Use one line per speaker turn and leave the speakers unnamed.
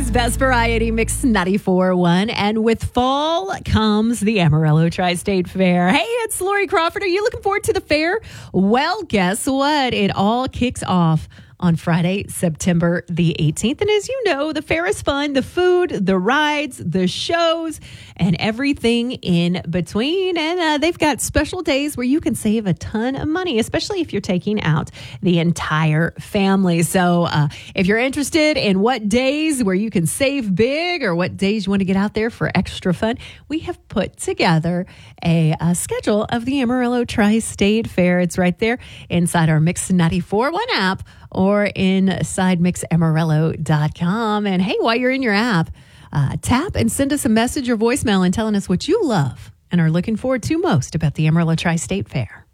America's Best Variety Mix 94.1. And with fall comes the Amarillo Tri-State Fair. Hey, it's Lori Crawford. Are you looking forward to the fair? Well, guess what? It all kicks off on Friday, September the 18th. And as you know, the fair is fun. The food, the rides, the shows, and everything in between. And they've got special days where you can save a ton of money, especially if you're taking out the entire family. So if you're interested in what days where you can save big or what days you want to get out there for extra fun, we have put together a schedule of the Amarillo Tri-State Fair. It's right there inside our Mix 94.1 app, or inside mixamarillo.com. And hey, while you're in your app, tap and send us a message or voicemail and telling us what you love and are looking forward to most about the Amarillo Tri-State Fair.